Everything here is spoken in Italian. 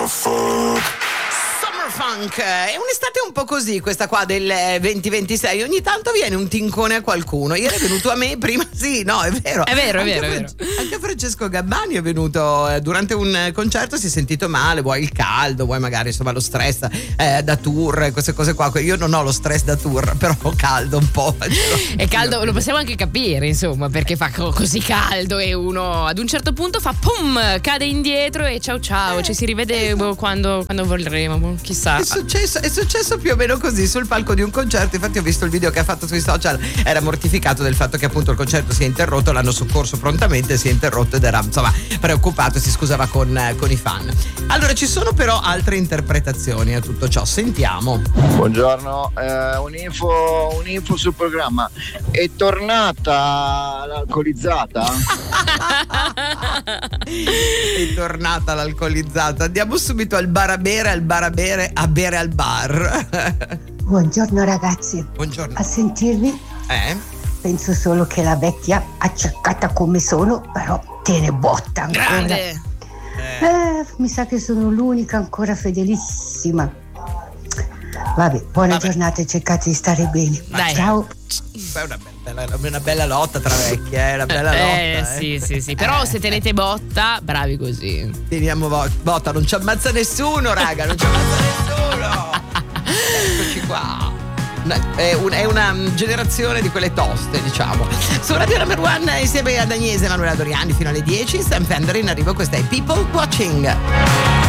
Funk. È un'estate un po' così questa qua del 2026, ogni tanto viene un tincone a qualcuno. Ieri è venuto a me, prima sì, no, è vero. È vero. Anche Francesco Gabbani è venuto durante un concerto, si è sentito male, vuoi il caldo, vuoi magari insomma lo stress da tour, queste cose qua. Io non ho lo stress da tour, però ho caldo un po'. È caldo, lo possiamo anche capire insomma, perché fa così caldo e uno ad un certo punto fa pum, cade indietro e ciao, ci si rivede quando vorremo, chissà. È successo più o meno così sul palco di un concerto. Infatti ho visto il video che ha fatto sui social, era mortificato del fatto che appunto il concerto si è interrotto, l'hanno soccorso prontamente, si è interrotto ed era insomma preoccupato, si scusava con i fan. Allora ci sono però altre interpretazioni a tutto ciò, sentiamo. Buongiorno, un'info sul programma. È tornata l'alcolizzata? È tornata l'alcolizzata. Andiamo subito al bar a bere a bere al bar. Buongiorno ragazzi. Buongiorno. A sentirvi penso solo che la vecchia, acciaccata come sono, però tiene botta ancora. Grande. Mi sa che sono l'unica ancora fedelissima. Vabbè, buona giornata e cercate di stare bene. Dai. Ciao. Una bella lotta tra vecchie, una bella lotta. Sì. Però se tenete botta, bravi così. Teniamo botta, non ci ammazza nessuno, raga, non ci ammazza nessuno. Eccoci qua. È una generazione di quelle toste, diciamo. Su Radio Number One insieme ad Agnese e Emanuela Doriani fino alle 10. Sam Fender in arrivo, questa è People Watching.